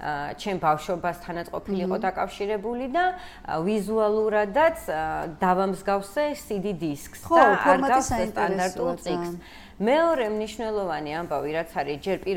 ჩემ ბავშვობასთანაც ყოფილიყო დაკავშირებული და ვიზუალურადაც დავამსგავსე CD დისკს და არ გავს სტანდარტულ წიგნს. მეორე მნიშვნელოვანი ამბავი რაც არის ჯერ